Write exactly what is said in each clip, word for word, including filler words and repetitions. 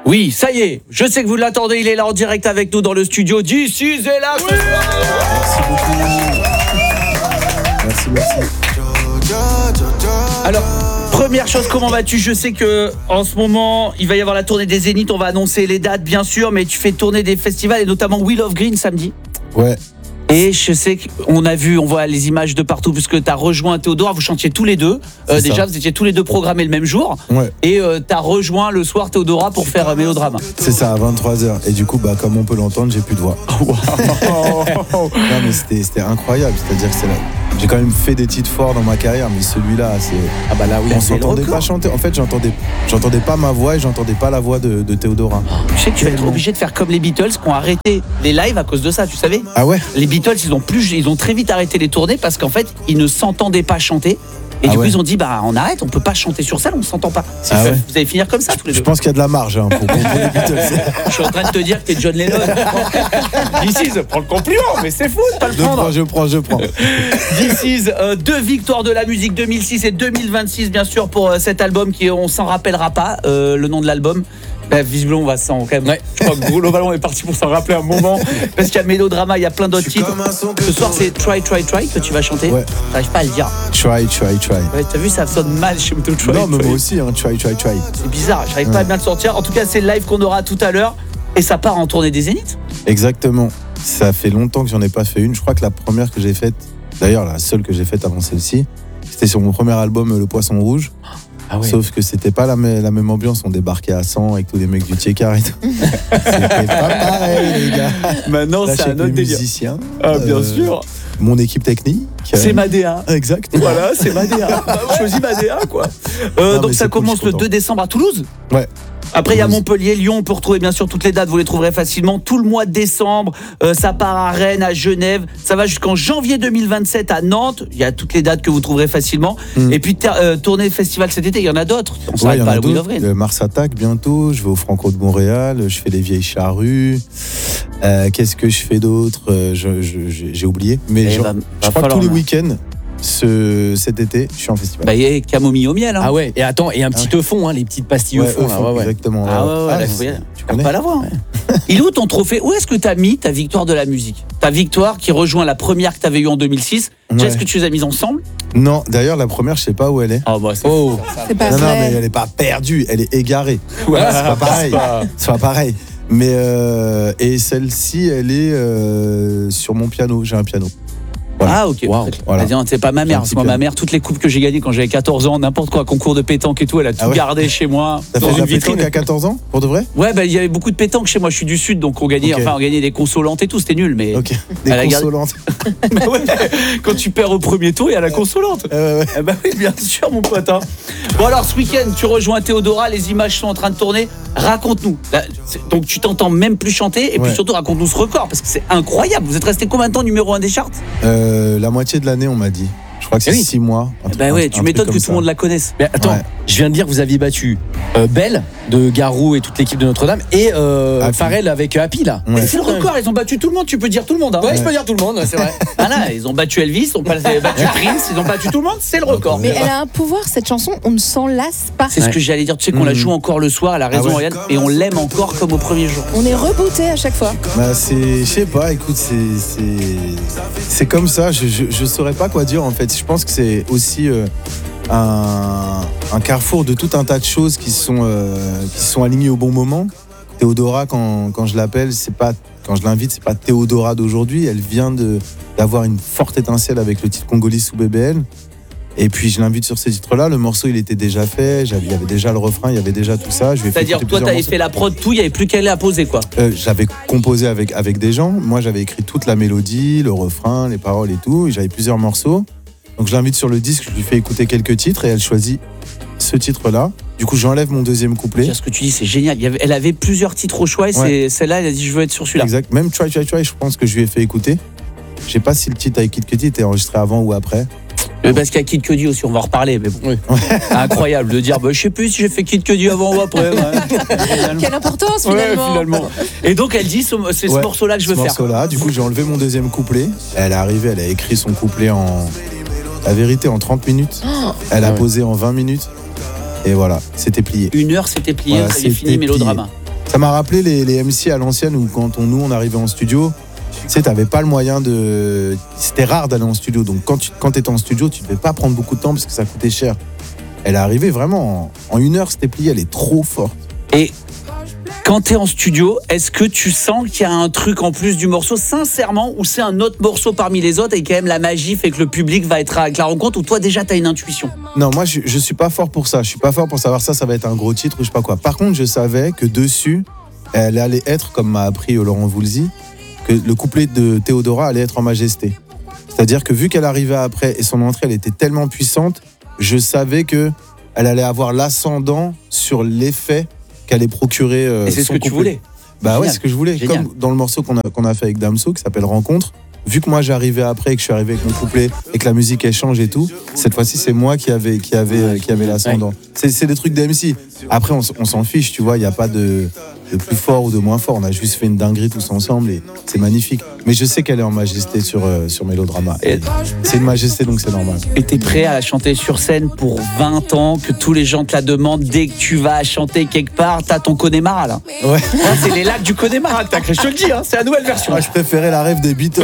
Oui, ça y est, je sais que vous l'attendez, il est là en direct avec nous dans le studio. This is est là ce soir. Merci beaucoup. Merci, merci. Alors, première chose, comment vas-tu? Je sais que en ce moment, il va y avoir la tournée des Zéniths, on va annoncer les dates bien sûr, mais tu fais tourner des festivals et notamment Wheel of Green samedi. Ouais. Et je sais qu'on a vu, on voit les images de partout puisque tu as rejoint Théodora, vous chantiez tous les deux. Euh, déjà, vous étiez tous les deux programmés le même jour. Ouais. Et euh, tu as rejoint le soir Théodora pour faire euh, Mélodrama. C'est ça, à vingt-trois heures. Et du coup, bah, comme on peut l'entendre, j'ai plus de voix. Wow. Non, mais c'était, c'était incroyable. C'est-à-dire que c'est là. J'ai quand même fait des titres forts dans ma carrière, mais celui-là, c'est. Ah bah là, oui, on c'est s'entendait le pas chanter. En fait, j'entendais, j'entendais pas ma voix et j'entendais pas la voix de, de Théodora. Tu sais que tu vas être obligé de faire comme les Beatles qui ont arrêté les lives à cause de ça, tu savais? Ah ouais? Les Beatles, ils ont plus, ils ont très vite arrêté les tournées parce qu'en fait, ils ne s'entendaient pas chanter. Et ah du coup, ouais. ils ont dit, bah, on arrête, on peut pas chanter sur scène, on s'entend pas. C'est ah fait. ouais. Vous allez finir comme ça tous les deux. Je pense qu'il y a de la marge hein, pour, pour les Beatles. Je suis en train de te dire que t'es John Lennon. This is, prends le compliment, mais c'est fou de pas le Je prendre. prends, je prends, je prends. This is, euh, deux victoires de la musique deux mille six et deux mille vingt-six, bien sûr, pour euh, cet album qui, on s'en rappellera pas, euh, le nom de l'album. Bah, visiblement, on va s'en quand même. Ouais. Je crois que globalement, on est parti pour s'en rappeler un moment. Parce qu'il y a Mélodrama, il y a plein d'autres titres. Ce soir, c'est Try, Try, Try que tu vas chanter. Ouais. J'arrive pas à le dire. Try, try, try. Ouais, t'as vu, ça sonne mal chez moi. Try, non, mais try. moi aussi, hein, try, try, try. C'est bizarre, j'arrive ouais. pas à bien le sortir. En tout cas, c'est le live qu'on aura tout à l'heure. Et ça part en tournée des Zéniths. Exactement. Ça fait longtemps que j'en ai pas fait une. Je crois que la première que j'ai faite, d'ailleurs la seule que j'ai faite avant celle-ci, c'était sur mon premier album Le Poisson Rouge. Ah ouais. Sauf que c'était pas la, m- la même ambiance. On débarquait à cent avec tous les mecs du Tchékar et tout. C'était pas pareil, les gars. Maintenant, là, c'est un autre délire. Musicien. Ah, bien euh, sûr. Mon équipe technique. C'est ma D A. Exact. Voilà, c'est ma D A. Je choisis ma D A, quoi. Euh, non, donc, ça cool, commence le deux décembre à Toulouse. Ouais. Après, il y a Montpellier, Lyon, on peut retrouver bien sûr toutes les dates, vous les trouverez facilement. Tout le mois de décembre, euh, ça part à Rennes, à Genève, ça va jusqu'en janvier deux mille vingt-sept à Nantes. Il y a toutes les dates que vous trouverez facilement. Mm. Et puis, ter- euh, tournée festival cet été, il y en a d'autres. On s'arrête ouais, pas à la Wheel of Green. Euh, Mars Attack bientôt, je vais au Franco de Montréal, je fais les vieilles charrues. Euh, qu'est-ce que je fais d'autre euh, je, je, j'ai, j'ai oublié. Mais genre, va, je va crois que tous les là. week-ends, ce, cet été, je suis en festival. Bah, il y a camomille au miel. Hein. Ah ouais, et attends, et un petit ah ouais. fond, hein, les petites pastilles ouais, au fond. au fond là, ouais, ouais. Exactement. Ah ouais, ouais, ah, là, faut y aller. Tu On connais pas la voir. Ouais. Il est où ton trophée? Où est-ce que tu as mis ta victoire de la musique? Ta victoire qui rejoint la première que tu avais eue en deux mille six. Ouais. Est-ce que tu les as mises ensemble? Non, d'ailleurs, la première, je sais pas où elle est. Oh, bah, c'est, oh. c'est pas non, vrai. non, mais elle est pas perdue, elle est égarée. Ouais, c'est pas pareil. C'est pas pareil. Mais euh, et celle-ci, elle est euh, sur mon piano. J'ai un piano. Voilà. Ah ok, wow. Voilà. C'est pas ma mère, parce que moi, ma mère, toutes les coupes que j'ai gagnées quand j'avais quatorze ans, n'importe quoi, concours de pétanque et tout, elle a tout ah ouais. gardé chez moi. T'as fait de la pétanque à quatorze ans, pour de vrai? Ouais, bah il y avait beaucoup de pétanque chez moi, je suis du sud, donc on gagnait, okay. enfin on gagnait des consolantes et tout, c'était nul, mais... Ok, des consolantes. Bah ouais, quand tu perds au premier tour, il y a la consolante. Euh, ouais. Eh bah oui, bien sûr mon pote. Hein. Bon alors, ce week-end, tu rejoins Théodora, les images sont en train de tourner, raconte-nous. Là, donc tu t'entends même plus chanter, et puis ouais. surtout raconte-nous ce record, parce que c'est incroyable. Vous êtes resté combien de temps numéro un des charts? euh, La moitié de l'année, on m'a dit. Je crois que c'est six mois. Un bah ouais, un, tu un m'étonnes que ça. Tout le monde la connaisse. Mais attends, ouais. je viens de dire que vous aviez battu euh, Belle de Garou et toute l'équipe de Notre-Dame et euh, Pharrell avec euh, Happy là. Ouais. C'est le record, ils ont battu tout le monde, tu peux dire tout le monde. Hein. Ouais, ouais, je peux dire tout le monde, c'est vrai. Ah là, ils ont battu Elvis, ils ont battu Prince, ils ont battu tout le monde, c'est le record. Mais elle a un pouvoir, cette chanson, on ne s'en lasse pas. C'est ouais. ce que j'allais dire, tu sais qu'on mmh. la joue encore le soir, elle a raison, ah ouais. Ryan, et on l'aime encore comme au premier jour. On est rebooté à chaque fois. Bah c'est, je sais pas, écoute, c'est, c'est, c'est comme ça, je, je, je saurais pas quoi dire en fait. Je pense que c'est aussi euh, un, un carrefour de tout un tas de choses qui sont, euh, qui sont alignées au bon moment. Théodora, quand, quand je l'appelle, c'est pas, quand je l'invite, c'est pas Théodora d'aujourd'hui. Elle vient de, d'avoir une forte étincelle avec le titre Congolese sous B B L. Et puis je l'invite sur ce titre-là. Le morceau, il était déjà fait. Il y avait déjà le refrain, il y avait déjà tout ça. Je C'est-à-dire, toi, tu avais fait la prod, tout, il n'y avait plus qu'elle à poser, quoi. Euh, j'avais composé avec, avec des gens. Moi, j'avais écrit toute la mélodie, le refrain, les paroles et tout. Et j'avais plusieurs morceaux. Donc je l'invite sur le disque, je lui fais écouter quelques titres et elle choisit ce titre-là. Du coup, j'enlève mon deuxième couplet. Ce que tu dis, c'est génial. Il y avait, elle avait plusieurs titres au choix et ouais. c'est, celle-là, elle a dit je veux être sur celui-là. Exact. Même Try, Try, Try, je pense que je lui ai fait écouter. Je sais pas si le titre avec Kid Cudi était enregistré avant ou après. Euh, parce qu'il y a Kid Cudi aussi, on va en reparler. Mais bon. Oui. Incroyable de dire, bah, je sais plus si j'ai fait Kid Cudi avant ou après. Ouais. Quelle importance finalement. Ouais, finalement. Et donc elle dit, c'est ce ouais, morceau-là que je veux ce faire. Ce morceau-là, du coup, j'ai enlevé mon deuxième couplet. Elle est arrivée, elle a écrit son couplet en, la vérité, en trente minutes. Oh. Elle a ouais. posé en vingt minutes. Et voilà, c'était plié. Une heure, c'était plié, voilà, ça y est fini, Mélodrama. Ça m'a rappelé les, les M C à l'ancienne où quand on, nous on arrivait en studio, tu sais, t'avais pas le moyen de. C'était rare d'aller en studio. Donc quand tu quand t'étais en studio, tu devais pas prendre beaucoup de temps parce que ça coûtait cher. Elle est arrivée vraiment en, en une heure, c'était plié, elle est trop forte. Et quand t'es en studio, est-ce que tu sens qu'il y a un truc en plus du morceau, sincèrement, ou c'est un autre morceau parmi les autres et quand même la magie fait que le public va être avec la rencontre, ou toi déjà t'as une intuition? Non, moi je, je suis pas fort pour ça. Je suis pas fort pour savoir ça, ça va être un gros titre ou je sais pas quoi. Par contre, je savais que dessus, elle allait être, comme m'a appris Laurent Voulzy, que le couplet de Théodora allait être en majesté. C'est-à-dire que vu qu'elle arrivait après et son entrée elle était tellement puissante, je savais que elle allait avoir l'ascendant sur l'effet qu'allait procurer euh, et c'est ce que couplet. tu voulais. Bah Génial. ouais, c'est ce que je voulais. Génial. Comme dans le morceau qu'on a, qu'on a fait avec Damso, qui s'appelle Rencontre, vu que moi j'arrivais après et que je suis arrivé avec mon couplet et que la musique elle change et tout, cette fois-ci c'est moi qui avait, qui avait, qui avait l'ascendant. Ouais. C'est, c'est des trucs d'M C. Après on, on s'en fiche, tu vois, il n'y a pas de, de plus fort ou de moins fort. On a juste fait une dinguerie tous ensemble et c'est magnifique. Mais je sais qu'elle est en majesté sur, euh, sur Mélodrama. Et c'est une majesté donc c'est normal. Et t'es prêt à la chanter sur scène pour vingt ans, que tous les gens te la demandent dès que tu vas chanter quelque part, t'as ton Connemara là. Ouais. Là, c'est les lacs du Connemara que t'as créé, je te le dis, hein, c'est la nouvelle version. Moi je préférais la rêve des Beatles.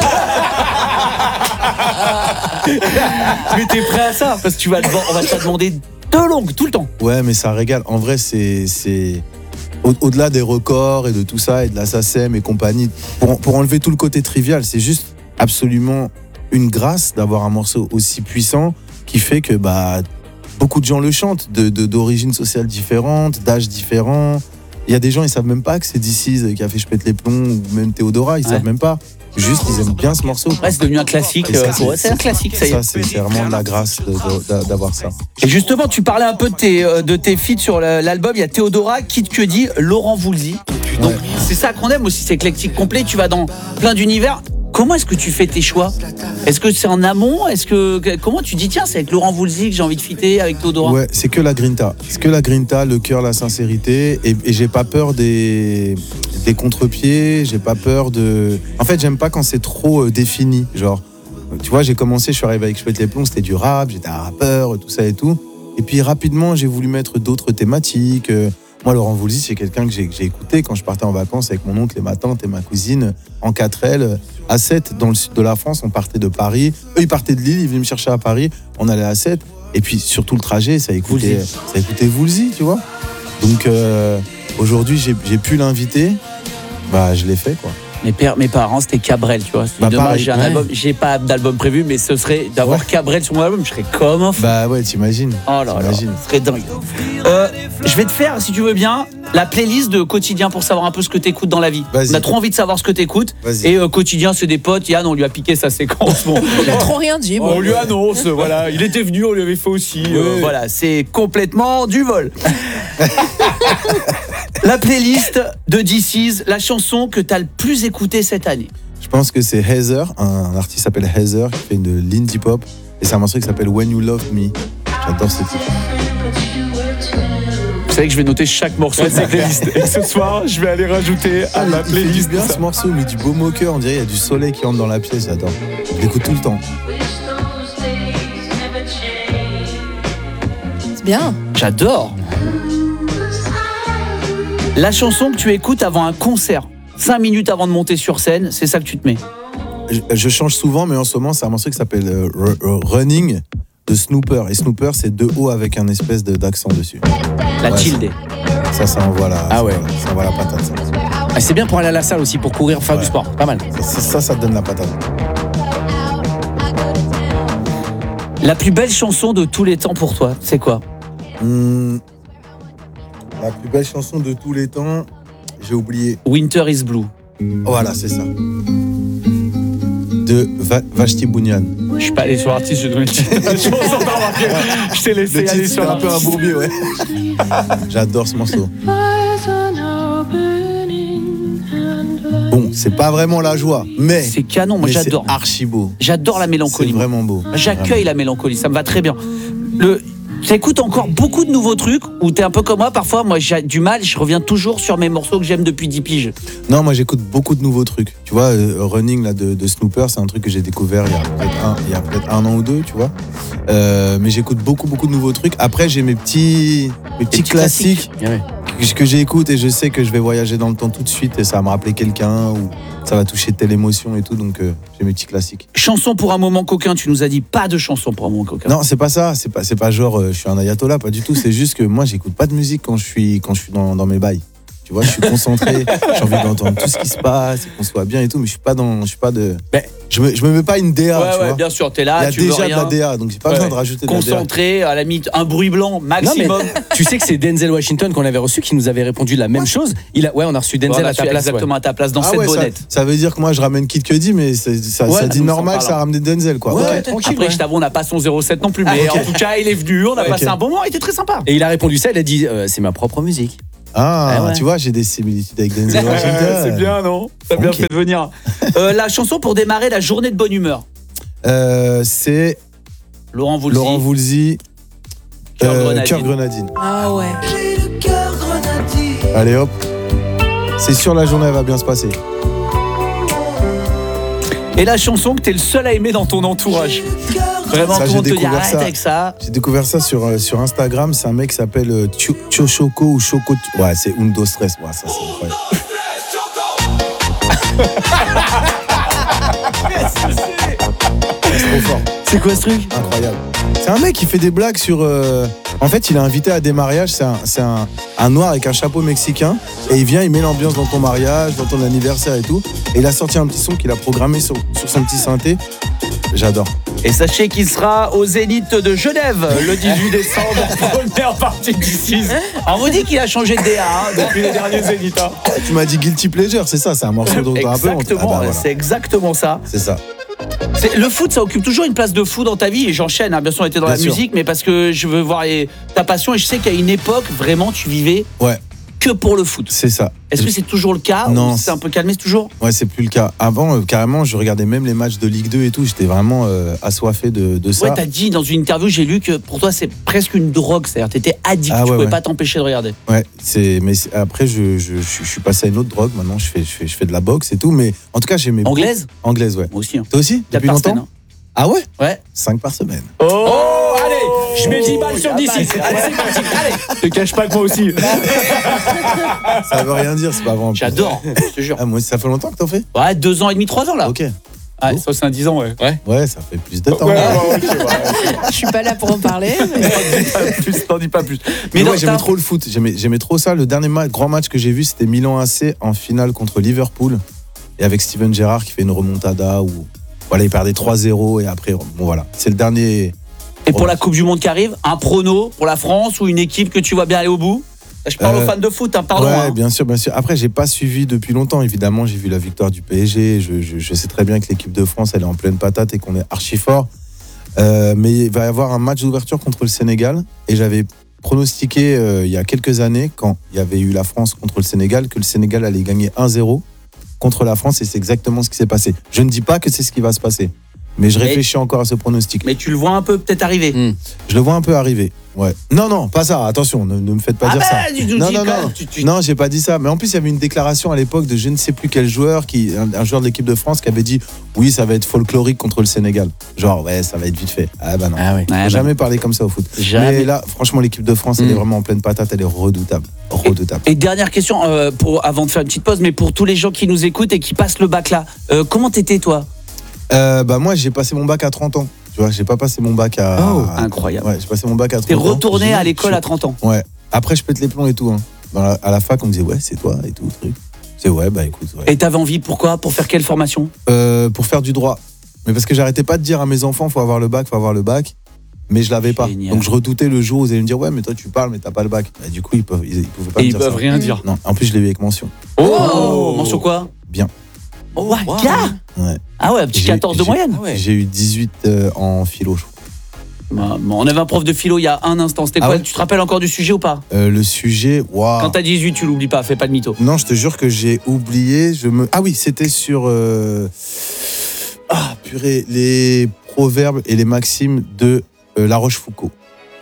Mais t'es prêt à ça? Parce que tu vas le, on va te la demander de longue, tout le temps. Ouais, mais ça régale. En vrai, c'est, c'est... Au- au-delà des records et de tout ça, et de la SACEM et compagnie, pour, pour enlever tout le côté trivial, c'est juste absolument une grâce d'avoir un morceau aussi puissant qui fait que bah, beaucoup de gens le chantent, de, de, d'origines sociales différentes, d'âges différents. Il y a des gens, ils savent même pas que c'est D C qui a fait Je pète les plombs, ou même Théodora, ils Ouais. savent même pas. Juste, ils aiment bien ce morceau. Ouais, c'est devenu un classique. Et ça, euh, pour eux, c'est un classique, ça y est. Ça, c'est, c'est vraiment de la grâce de- de- d'avoir ça. Et justement, tu parlais un peu de tes, euh, de tes feats sur le- l'album. Il y a Théodora, Kid Cudi, Laurent Voulzy. Donc, Ouais. c'est ça qu'on aime aussi, c'est éclectique complet. Tu vas dans plein d'univers. Comment est-ce que tu fais tes choix? Est-ce que c'est en amont? Est-ce que, que- comment tu dis, tiens, c'est avec Laurent Voulzy que j'ai envie de fitter, avec Théodora? Ouais, c'est que la grinta. C'est que la grinta, le cœur, la sincérité. Et, et j'ai pas peur des, des contre-pieds. J'ai pas peur de. En fait, j'aime pas quand c'est trop euh, défini. Genre, tu vois, j'ai commencé, je suis arrivé avec Je pète les plombs, c'était du rap, j'étais un rappeur, tout ça et tout. Et puis rapidement, j'ai voulu mettre d'autres thématiques. Euh, Moi, Laurent Voulzy, c'est quelqu'un que j'ai, que j'ai écouté quand je partais en vacances avec mon oncle et ma tante et ma cousine en quatre L. À Sète, dans le sud de la France, on partait de Paris. Eux, ils partaient de Lille, ils venaient me chercher à Paris. On allait à Sète. Et puis, sur tout le trajet, ça écoutait Voulzy. ça écoutait Voulzy, tu vois. Donc, euh, aujourd'hui, j'ai, j'ai pu l'inviter. Bah, je l'ai fait, quoi. Mes, pères, mes parents, c'était Cabrel, tu vois. C'est Bah, dommage, pareil, j'ai un ouais. album, j'ai pas d'album prévu, mais ce serait d'avoir Ouais. Cabrel sur mon album, je serais comme un fou. Bah, ouais, t'imagines. Oh là là, T'imagines. ce serait dingue. Euh, je vais te faire, si tu veux bien, la playlist de Quotidien pour savoir un peu ce que t'écoutes dans la vie. Vas-y. On a trop envie de savoir ce que t'écoutes. Vas-y. Et euh, Quotidien, c'est des potes. Yann, on lui a piqué sa séquence. Bon. Il a trop rien dit. bon. On lui annonce, voilà. Il était venu, on lui avait fait aussi. euh, Ouais. voilà, c'est complètement du vol. La playlist de D C's, la chanson que t'as le plus écoutée cette année. Je pense que c'est Heather, un, un artiste qui s'appelle Heather, qui fait de l'indie pop. Et c'est un morceau qui s'appelle When You Love Me. J'adore ce titre. Vous savez que je vais noter chaque morceau de cette playlist. Et ce soir, je vais aller rajouter à ma il fait du playlist. bien ce morceau, mais du beau moqueur, on dirait il y a du soleil qui entre dans la pièce, j'adore. Je l'écoute tout le temps. C'est bien. J'adore. La chanson que tu écoutes avant un concert, cinq minutes avant de monter sur scène, c'est ça que tu te mets. Je, je change souvent, mais en ce moment, c'est un morceau qui s'appelle euh, R- R- Running de Snooper. Et Snooper, c'est deux O avec un espèce de, d'accent dessus. La Ouais, Childé. Ça, ça envoie la, Ah ouais. ça, ça envoie la patate. Ça. Ah, c'est bien pour aller à la salle aussi, pour courir, faire Ouais. du sport. Pas mal. Ça, ça, ça te donne la patate. La plus belle chanson de tous les temps pour toi, c'est quoi? Hum, la plus belle chanson de tous les temps, j'ai oublié. Winter is Blue. Voilà, c'est ça. De Va- Vashti Bunyan. Je suis pas allé sur l'artiste, j'ai donné le titre. Je m'en sors pas remarqué. Je t'ai Le laissé titre, aller c'est sur un peu un l'artiste. bourbier, ouais. J'adore ce morceau. Bon, c'est pas vraiment la joie, mais, C'est canon, moi mais j'adore. c'est archi beau. J'adore la C'est mélancolie. moi. vraiment beau. J'accueille la mélancolie, ça me va très bien. Le, t'écoutes encore beaucoup de nouveaux trucs ou t'es un peu comme moi, parfois moi j'ai du mal, je reviens toujours sur mes morceaux que j'aime depuis dix piges. Non, moi j'écoute beaucoup de nouveaux trucs. Tu vois, euh, Running là, de, de Snooper, c'est un truc que j'ai découvert il y a peut-être un, il y a peut-être un an ou deux, tu vois. Euh, mais j'écoute beaucoup, beaucoup de nouveaux trucs. Après, j'ai mes petits, mes petits petits classiques Ouais, ouais. que, que j'écoute et je sais que je vais voyager dans le temps tout de suite et ça va me rappeler quelqu'un ou ça va toucher telle émotion et tout, donc euh, j'ai mes petits classiques. Chanson pour un moment coquin, tu nous as dit pas de chanson pour un moment coquin. Non, c'est pas ça, c'est pas, c'est pas genre euh, je suis un ayatollah, pas du tout, c'est juste que moi j'écoute pas de musique quand je suis, quand je suis dans, dans mes bails. Tu vois, je suis concentré, j'ai envie d'entendre tout ce qui se passe, et qu'on soit bien et tout, mais je suis pas dans, je suis pas de, Mais, je me, je me mets pas une D A, ouais, tu ouais, vois. bien sûr, t'es Il y là, a tu veux déjà rien. de la D A, donc j'ai pas Ouais, besoin de rajouter de la D A. Concentré, à la limite, un bruit blanc Non, maximum. mais tu sais que c'est Denzel Washington qu'on avait reçu qui nous avait répondu la même chose. Il a, ouais, on a reçu Denzel Ouais, on a à ta su place. ouais. exactement à ta place dans Ah cette ouais, ça, bonnette. ça veut dire que moi je ramène Kid Cudi, mais c'est- ça, Ouais, ça dit nous, normal on que s'en ça ramène Denzel, quoi. Ouais, Ouais. tranquille. Après, ouais. je t'avoue, on n'a pas son zéro sept non plus, mais ok. en tout cas, il est venu, on a Ouais, passé ok. un bon moment, il était très sympa. Et il a répondu ça, il a dit euh, c'est ma propre musique. Ah, Ouais, ouais. tu vois, j'ai des similitudes avec Denzel Washington. C'est bien, non? T'as bien Ok. fait de venir. Euh, la chanson pour démarrer la journée de bonne humeur. Euh, c'est Laurent Voulzy. Laurent Voulzy, Cœur euh, Grenadine. Cœur Grenadine. Ah ouais. Allez hop, c'est sûr la journée elle va bien se passer. Et la chanson que t'es le seul à aimer dans ton entourage. Vraiment, Ça, tout le j'ai monde te dit découvert arrête ça. avec ça. J'ai découvert ça sur, euh, sur Instagram, c'est un mec qui s'appelle euh, Tio- Chochoco ou Choco. Ouais, c'est Undo Stress. Ouais, ça c'est incroyable. C'est trop fort. C'est quoi ce truc? Incroyable. C'est un mec qui fait des blagues sur. euh, En fait, il est invité à des mariages. C'est un, c'est un, un noir avec un chapeau mexicain. Et il vient, il met l'ambiance dans ton mariage, dans ton anniversaire et tout. Et il a sorti un petit son qu'il a programmé sur, sur son petit synthé. J'adore. Et sachez qu'il sera au Zénith de Genève le dix-huit décembre, première partie du six. On vous dit qu'il a changé de D A hein, depuis les derniers Zéniths. hein. Tu m'as dit Guilty Pleasure, c'est ça, c'est un morceau dont on un peu. on- Exactement, Ah bah voilà. c'est exactement ça. C'est ça. C'est- Le foot, ça occupe toujours une place de fou dans ta vie et j'enchaîne. hein. Bien sûr, on était dans Bien la sûr. musique, mais parce que je veux voir les- ta passion et je sais qu'à une époque, vraiment, tu vivais Ouais, que pour le foot. c'est ça. Est-ce que c'est toujours le cas Non, ou c'est un peu calmé, c'est toujours Ouais, c'est plus le cas. Avant, euh, carrément, je regardais même les matchs de Ligue deux et tout. J'étais vraiment euh, assoiffé de, de ça. Ouais, t'as dit dans une interview, j'ai lu que pour toi, c'est presque une drogue. C'est-à-dire, t'étais addict, Ah tu ouais, pouvais ouais. pas t'empêcher de regarder. Ouais, c'est. Mais c'est- après, je, je, je, je suis passé à une autre drogue. Maintenant, je fais, je fais, je fais de la boxe et tout. Mais en tout cas, j'aimais. beaucoup- Anglaise Anglaise, ouais. Moi aussi. hein. Toi aussi Quatre Depuis par longtemps semaine, hein. Ah ouais Ouais. cinq par semaine. Oh, allez, je mets dix balles sur dix. Allez, c'est parti. Allez, te cache pas que moi aussi. Ça veut rien dire, c'est pas vrai. J'adore, je te jure. Ah, moi, ça fait longtemps que t'en fais Ouais, deux ans et demi, trois ans là. Ok. Ouais, ça c'est un dix ans, ouais. Ouais. Ouais, ça fait plus de temps. Ouais, ouais, ouais, je sais pas. Je suis pas là pour en parler. mais- Pas plus, t'en dis pas plus. Mais non, ouais, j'aimais t'as- trop le foot. J'aimais, j'aimais trop ça. Le dernier ma- grand match que j'ai vu, c'était Milan A C en finale contre Liverpool. Et avec Steven Gerrard qui fait une remontada où voilà, il perdait trois zéro. Et après, bon voilà. C'est le dernier. Et pour la Coupe du Monde qui arrive, un prono pour la France ou une équipe que tu vois bien aller au bout? Je parle Euh, aux fans de foot, hein, pardon. ouais, hein. bien sûr, bien sûr. Après, j'ai pas suivi depuis longtemps. Évidemment, j'ai vu la victoire du P S G. Je, je- je sais très bien que l'équipe de France, elle est en pleine patate et qu'on est archi fort. Euh, mais il va y avoir un match d'ouverture contre le Sénégal. Et j'avais pronostiqué euh, il y a quelques années, quand il y avait eu la France contre le Sénégal, que le Sénégal allait gagner un zéro contre la France. Et c'est exactement ce qui s'est passé. Je ne dis pas que c'est ce qui va se passer. Mais je Mais- réfléchis encore à ce pronostic. Mais tu le vois un peu peut-être arriver. Mm. Je le vois un peu arriver. Ouais. Non, non, pas ça. Attention, ne, ne me faites pas Ah dire bah, ça. tu nous Non, dis non, quand non. même, tu- tu- Non, j'ai pas dit ça. Mais en plus, il y avait une déclaration à l'époque de je ne sais plus quel joueur, qui, un, un joueur de l'équipe de France, qui avait dit oui, ça va être folklorique contre le Sénégal. Genre, ouais, ça va être vite fait. Ah bah non. Ah ouais. Ouais, Faut bah, jamais parler comme ça au foot. Jamais. Mais là, franchement, l'équipe de France, elle Mm. est vraiment en pleine patate. Elle est redoutable. Redoutable. Et dernière question, euh, pour, avant de faire une petite pause, mais pour tous les gens qui nous écoutent et qui passent le bac là, euh, comment t'étais toi? Euh, bah, moi, j'ai passé mon bac à trente ans. Tu vois, j'ai pas passé mon bac à. Oh, à- incroyable. Ouais, j'ai passé mon bac à trente T'es ans. retourné J'ai- à l'école je- à trente ans. Ouais. Après, je pète les plombs et tout. Hein. Dans la- à la fac, on me disait, ouais, c'est toi et tout. Truc. C'est ouais, bah écoute. Ouais. Et t'avais envie, pourquoi? Pour faire quelle formation? Euh, pour faire du droit. Mais parce que j'arrêtais pas de dire à mes enfants, faut avoir le bac, faut avoir le bac. Mais je l'avais pas. Génial. Donc je redoutais le jour où ils allaient me dire, ouais, mais toi tu parles, mais t'as pas le bac. Bah, du coup, ils peuvent, ils, ils pouvaient pas Et me ils dire peuvent ça. rien dire. Non, en plus, je l'ai eu avec mention. Oh, mention quoi? Bien. Oh, ouais, Wow. gars. Ouais. Ah ouais, un petit J'ai- quatorze de j'ai- moyenne. Ouais. J'ai eu dix-huit euh, en philo, je crois. Bah, bon, on avait un prof de philo il y a un instant. C'était Ah quoi? ouais Tu te rappelles encore du sujet ou pas? Euh, le sujet, waouh. Quand t'as dix-huit, tu l'oublies pas, fais pas de mytho. Non, je te jure que j'ai oublié. Je me... Ah oui, c'était sur. euh, Ah, purée, les proverbes et les maximes de euh, La Rochefoucauld.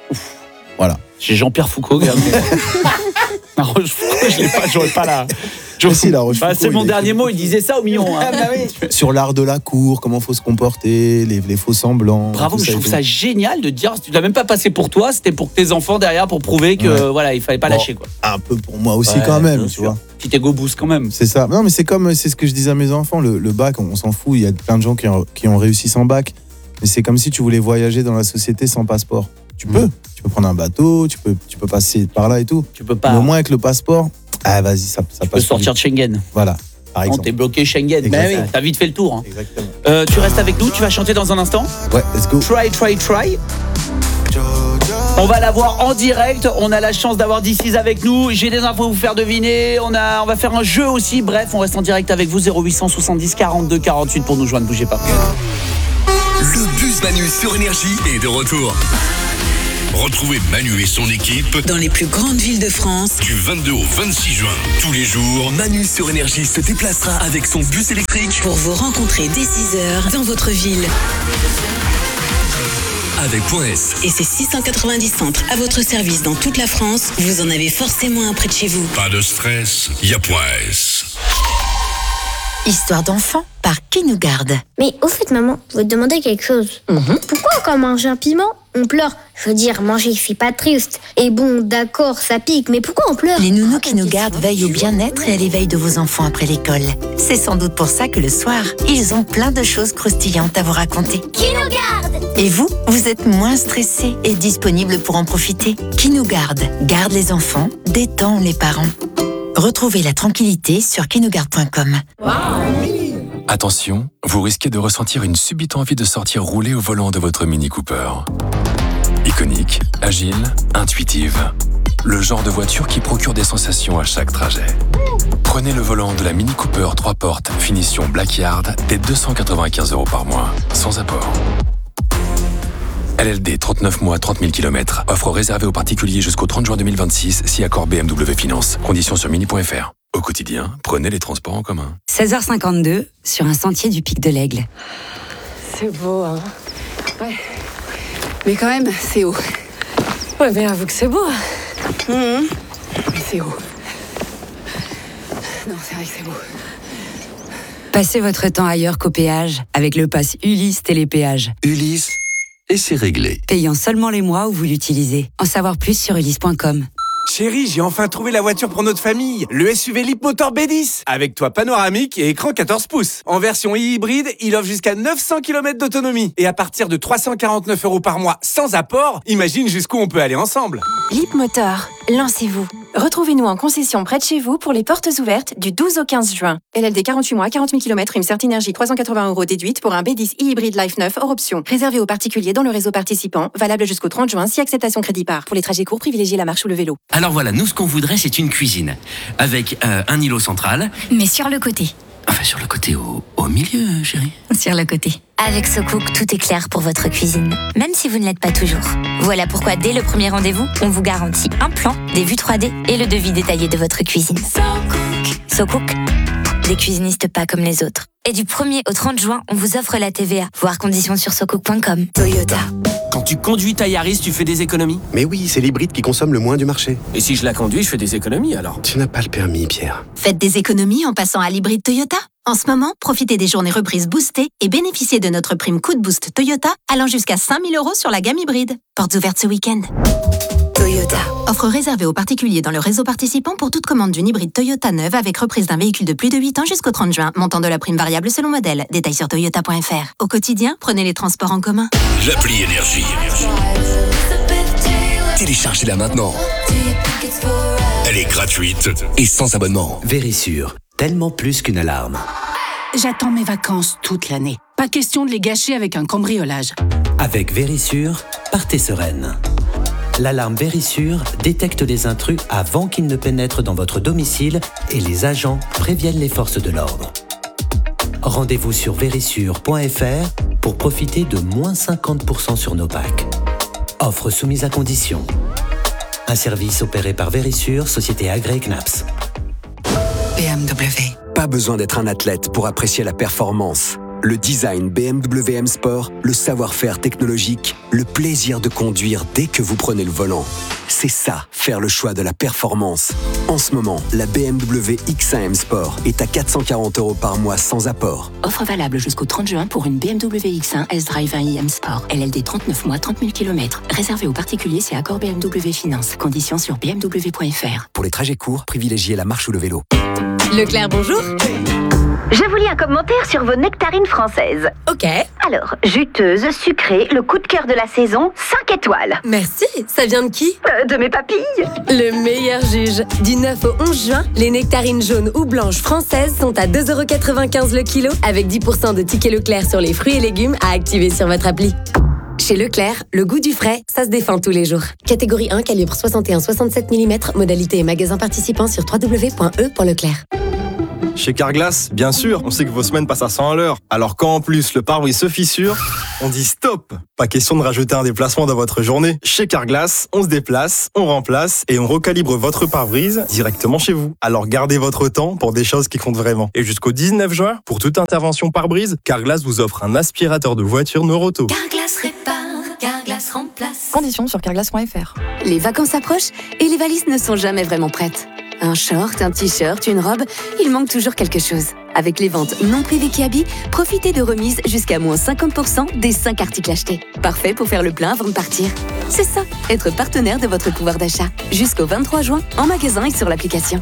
Voilà. J'ai Jean-Pierre Foucault, regarde. La Rochefoucauld, je l'ai pas, j'aurais pas la. Je... Si, la Rochefoucauld, bah, c'est mon il dernier écrit- mot, il disait ça au million. Hein. Sur l'art de la cour, comment faut se comporter, les, les faux semblants. Bravo, tout je ça et trouve tout. ça génial de dire, tu l'as même pas passé pour toi, c'était pour tes enfants derrière pour prouver que Ouais. voilà, il fallait pas Bon, lâcher quoi. Un peu pour moi aussi Ouais, quand même, bien tu sûr. vois. Petit ego boost quand même. C'est ça. Non, mais c'est comme, c'est ce que je disais à mes enfants. Le, le bac, on, on s'en fout. Il y a plein de gens qui ont, qui ont réussi sans bac. Mais c'est comme si tu voulais voyager dans la société sans passeport. Tu peux. Tu peux prendre un bateau, tu peux, tu peux passer par là et tout. Tu peux pas. Mais au moins avec le passeport, ah vas-y, ça, ça tu peux passe. sortir de Schengen. Voilà, par Non, exemple. t'es bloqué Schengen. Exactement. Bah oui, t'as vite fait le tour. Hein. Exactement. Euh, tu restes avec nous, tu vas chanter dans un instant. Ouais, let's go. Try, try, try. On va la voir en direct. On a la chance d'avoir D six avec nous. J'ai des infos à vous faire deviner. On, a, on va faire un jeu aussi. Bref, on reste en direct avec vous. zéro huit cent soixante-dix quarante-deux quarante-huit pour nous joindre. Bougez pas. Le bus Manu sur Énergie est de retour. Retrouvez Manu et son équipe Dans les plus grandes villes de France, du vingt-deux au vingt-six juin. Tous les jours, Manu sur Énergie se déplacera avec son bus électrique pour vous rencontrer dès six heures dans votre ville. avec Point S. Et ces six cent quatre-vingt-dix centres à votre service dans toute la France, vous en avez forcément un près de chez vous. Pas de stress, y a Point S. Histoire d'enfant par Qui nous garde. Mais au fait, maman, je vais te demander quelque chose. Pourquoi quand on mange un piment, on pleure? Je veux dire, manger, c'est pas triste. Et bon, d'accord, ça pique, mais pourquoi on pleure? Les nounous Qui nous gardent veillent au bien-être et à l'éveil de vos enfants après l'école. C'est sans doute pour ça que le soir, ils ont plein de choses croustillantes à vous raconter. Qui nous garde? Et vous, vous êtes moins stressé et disponible pour en profiter. Qui nous garde garde les enfants, détend les parents. Retrouvez la tranquillité sur qui nous garde point com. Attention, vous risquez de ressentir une subite envie de sortir rouler au volant de votre Mini Cooper. Iconique, agile, intuitive. Le genre de voiture qui procure des sensations à chaque trajet. Prenez le volant de la Mini Cooper trois portes, finition Blackyard, dès deux cent quatre-vingt-quinze euros par mois, sans apport. L L D, trente-neuf mois, trente mille kilomètres. Offre réservée aux particuliers jusqu'au trente juin deux mille vingt-six, si accord B M W Finance. Conditions sur mini point f r. Au quotidien, prenez les transports en commun. seize heures cinquante-deux, sur un sentier du Pic de l'Aigle. C'est beau, hein. Ouais. Mais quand même, c'est haut. Ouais, mais avoue que c'est beau. Mmh. Mais c'est haut. Non, c'est vrai que c'est beau. Passez votre temps ailleurs qu'au péage avec le pass Ulysse Télépéage. Ulysse, et c'est réglé. Payant seulement les mois où vous l'utilisez. En savoir plus sur ulysse point com. Chérie, j'ai enfin trouvé la voiture pour notre famille. Le S U V Leapmotor B dix. Avec toit panoramique et écran quatorze pouces. En version hybride, il offre jusqu'à neuf cents kilomètres d'autonomie. Et à partir de trois cent quarante-neuf euros par mois sans apport, imagine jusqu'où on peut aller ensemble. Leapmotor, lancez-vous. Retrouvez-nous en concession près de chez vous pour les portes ouvertes du douze au quinze juin. L L D quarante-huit mois, quarante mille kilomètres, prime Certinergie trois cent quatre-vingts euros déduite pour un B dix e-hybride Life neuf hors option. Réservé aux particuliers dans le réseau participant, valable jusqu'au trente juin si acceptation crédit par. Pour les trajets courts, privilégiez la marche ou le vélo. Alors voilà, nous ce qu'on voudrait c'est une cuisine avec euh, un îlot central. Mais sur le côté. Enfin sur le côté, au, au milieu chérie. Sur le côté. Avec SoCook, tout est clair pour votre cuisine, même si vous ne l'êtes pas toujours. Voilà pourquoi dès le premier rendez-vous, on vous garantit un plan, des vues trois D et le devis détaillé de votre cuisine. SoCook. SoCook, des cuisinistes pas comme les autres. Et du premier au trente juin, on vous offre la T V A. Voir conditions sur socook point com. Toyota. Quand tu conduis ta Yaris, tu fais des économies? Mais oui, c'est l'hybride qui consomme le moins du marché. Et si je la conduis, je fais des économies alors? Tu n'as pas le permis, Pierre. Faites des économies en passant à l'hybride Toyota. En ce moment, profitez des journées reprises boostées et bénéficiez de notre prime Coup de Boost Toyota allant jusqu'à cinq mille euros sur la gamme hybride. Portes ouvertes ce week-end. Toyota. Offre réservée aux particuliers dans le réseau participant pour toute commande d'une hybride Toyota neuve avec reprise d'un véhicule de plus de huit ans jusqu'au trente juin. Montant de la prime variable selon modèle. Détails sur toyota point f r. Au quotidien, prenez les transports en commun. L'appli Énergie. Téléchargez-la maintenant. Elle est gratuite et sans abonnement. Vérissure, tellement plus qu'une alarme. J'attends mes vacances toute l'année. Pas question de les gâcher avec un cambriolage. Avec Vérissure, partez sereine. L'alarme Vérissure détecte les intrus avant qu'ils ne pénètrent dans votre domicile et les agents préviennent les forces de l'ordre. Rendez-vous sur vérissure point f r pour profiter de moins cinquante pour cent sur nos packs. Offre soumise à condition. Un service opéré par Vérissure, société agréée C N A P S. B M W. Pas besoin d'être un athlète pour apprécier la performance, Le design B M W M Sport, le savoir-faire technologique, le plaisir de conduire dès que vous prenez le volant. C'est ça, faire le choix de la performance. En ce moment, la B M W X un M Sport est à quatre cent quarante euros par mois sans apport. Offre valable jusqu'au trente juin pour une B M W X un S-Drive un i M Sport. L L D trente-neuf mois, trente mille kilomètres. Réservé aux particuliers, c'est accord B M W Finance. Conditions sur b m w point f r. Pour les trajets courts, privilégiez la marche ou le vélo. Leclerc, bonjour. Je vous lis un commentaire sur vos nectarines françaises. Ok. Alors, juteuse, sucrée, le coup de cœur de la saison, cinq étoiles. Merci. Ça vient de qui euh, De mes papilles. Le meilleur juge. Du neuf au onze juin, les nectarines jaunes ou blanches françaises sont à deux euros quatre-vingt-quinze le kilo, avec dix pour cent de tickets Leclerc sur les fruits et légumes à activer sur votre appli. Chez Leclerc, le goût du frais, ça se défend tous les jours. Catégorie un, calibre soixante et un virgule soixante-sept millimètres, modalité et magasin participant sur w w w point e point leclerc. Chez Carglass, bien sûr, on sait que vos semaines passent à cent à l'heure. Alors quand en plus le pare-brise se fissure, on dit stop. Pas question de rajouter un déplacement dans votre journée. Chez Carglass, on se déplace, on remplace et on recalibre votre pare-brise directement chez vous. Alors gardez votre temps pour des choses qui comptent vraiment. Et jusqu'au dix-neuf juin, pour toute intervention pare-brise, Carglass vous offre un aspirateur de voiture Noroto. Carglass répare, Carglass remplace. Conditions sur carglass point f r. Les vacances approchent et les valises ne sont jamais vraiment prêtes. Un short, un t-shirt, une robe, il manque toujours quelque chose. Avec les ventes non privées Kiabi, profitez de remises jusqu'à moins cinquante pour cent des cinq articles achetés. Parfait pour faire le plein avant de partir. C'est ça, être partenaire de votre pouvoir d'achat. Jusqu'au vingt-trois juin, en magasin et sur l'application.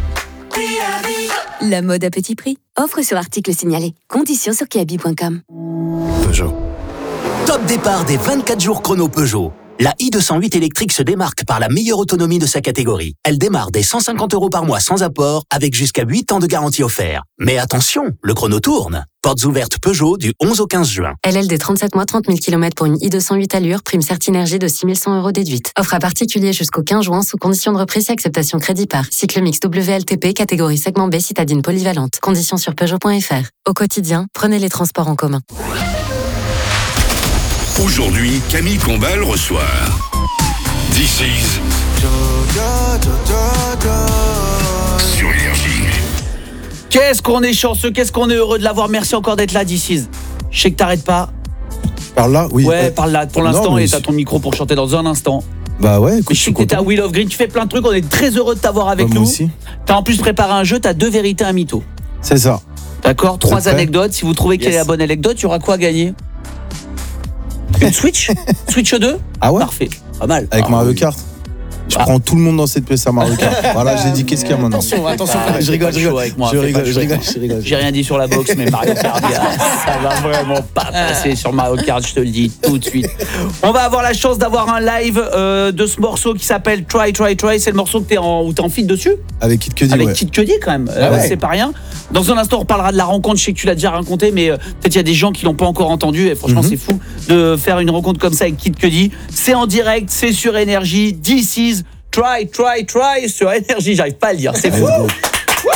La mode à petit prix. Offre sur article signalé. Conditions sur kiabi point com. Peugeot. Top départ des vingt-quatre jours chrono Peugeot. La i deux cent huit électrique se démarque par la meilleure autonomie de sa catégorie. Elle démarre dès cent cinquante euros par mois sans apport, avec jusqu'à huit ans de garantie offerte. Mais attention, le chrono tourne. Portes ouvertes Peugeot du onze au quinze juin. L L D trente-sept mois, trente mille kilomètres pour une i deux cent huit allure, prime Certinergie de six mille cent euros déduite. Offre à particulier jusqu'au quinze juin sous condition de reprise et acceptation crédit par. Cycle mix W L T P, catégorie segment B, citadine polyvalente. Conditions sur peugeot point f r. Au quotidien, prenez les transports en commun. Aujourd'hui, Camille Combal reçoit This Is sur Énergie. Qu'est-ce qu'on est chanceux, qu'est-ce qu'on est heureux de l'avoir. Merci encore d'être là, This Is. Je sais que t'arrêtes pas. Par là, oui. Ouais, par là, pour l'instant, non, et je... t'as ton micro pour chanter dans un instant. Bah ouais, écoute, je sais que t'étais à Wheel of Green, tu fais plein de trucs, on est très heureux de t'avoir avec bah, nous. Moi aussi. T'as en plus préparé un jeu, t'as deux vérités, un mytho. C'est ça. D'accord, trois anecdotes. Si vous trouvez quelle yes. est la bonne anecdote, il y aura quoi à gagner? Une Switch Switch deux. Ah ouais. Parfait, pas mal. Avec ah, Mario oui. Kart. Je ah. prends tout le monde dans cette pièce à Mario Kart. Voilà, j'ai dit qu'est-ce qu'il y a maintenant. Attention, attention, ah, je rigole, je rigole avec moi. Je rigole, je rigole, je rigole. J'ai rien dit sur la boxe, mais Mario Kart, ça va vraiment pas passer sur Mario Kart, je te le dis tout de suite. On va avoir la chance d'avoir un live euh, de ce morceau qui s'appelle Try, Try, Try. C'est le morceau que t'es en, où t'es en feat dessus. Avec Kid Cudi, Avec ouais. Kid Cudi quand même. Ah ouais. C'est pas rien. Dans un instant, on reparlera de la rencontre. Je sais que tu l'as déjà raconté, mais euh, peut-être il y a des gens qui l'ont pas encore entendu. Et franchement, mm-hmm. c'est fou de faire une rencontre comme ça avec Kid Cudi. C'est en direct, c'est sur Énergie. This Is Try, Try, Try sur Énergie. J'arrive pas à le dire, c'est fou.